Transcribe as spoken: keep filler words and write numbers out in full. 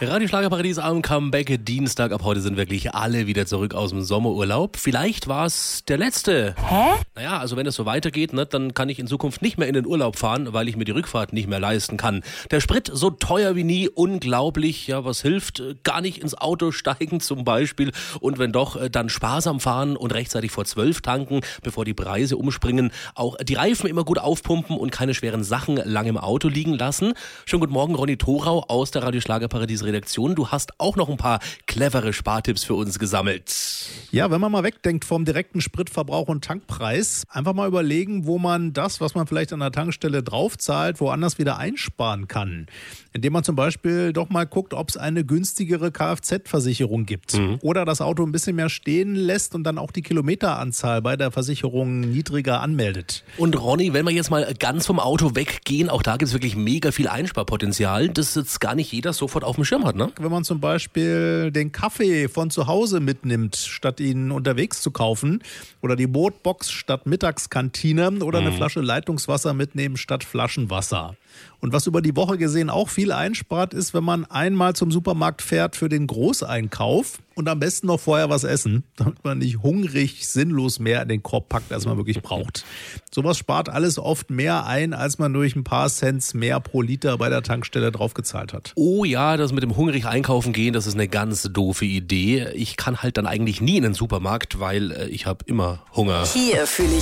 Radio Schlagerparadies am Comeback Dienstag. Ab heute sind wirklich alle wieder zurück aus dem Sommerurlaub. Vielleicht war es der letzte. Hä? Naja, also wenn es so weitergeht, ne, dann kann ich in Zukunft nicht mehr in den Urlaub fahren, weil ich mir die Rückfahrt nicht mehr leisten kann. Der Sprit so teuer wie nie, unglaublich. Ja, was hilft? Gar nicht ins Auto steigen zum Beispiel. Und wenn doch, dann sparsam fahren und rechtzeitig vor zwölf tanken, bevor die Preise umspringen. Auch die Reifen immer gut aufpumpen und keine schweren Sachen lang im Auto liegen lassen. Schönen guten Morgen, Ronny Thorau aus der Radio Schlagerparadies Redaktion. Du hast auch noch ein paar clevere Spartipps für uns gesammelt. Ja, wenn man mal wegdenkt vom direkten Spritverbrauch und Tankpreis, einfach mal überlegen, wo man das, was man vielleicht an der Tankstelle draufzahlt, woanders wieder einsparen kann. Indem man zum Beispiel doch mal guckt, ob es eine günstigere Kfz-Versicherung gibt. Mhm. Oder das Auto ein bisschen mehr stehen lässt und dann auch die Kilometeranzahl bei der Versicherung niedriger anmeldet. Und Ronny, wenn wir jetzt mal ganz vom Auto weggehen, auch da gibt es wirklich mega viel Einsparpotenzial, das jetzt gar nicht jeder sofort auf dem Schirm hat, ne? Wenn man zum Beispiel den Kaffee von zu Hause mitnimmt, statt ihn unterwegs zu kaufen, oder die Brotbox statt Mittagskantine oder eine mhm. Flasche Leitungswasser mitnehmen statt Flaschenwasser. Und was über die Woche gesehen auch viel einspart, ist, wenn man einmal zum Supermarkt fährt für den Großeinkauf und am besten noch vorher was essen, damit man nicht hungrig sinnlos mehr in den Korb packt, als man wirklich braucht. Sowas spart alles oft mehr ein, als man durch ein paar Cents mehr pro Liter bei der Tankstelle draufgezahlt hat. Oh ja, das mit dem hungrig einkaufen gehen, das ist eine ganz doofe Idee. Ich kann halt dann eigentlich nie in den Supermarkt, weil ich habe immer Hunger. Hier fühle ich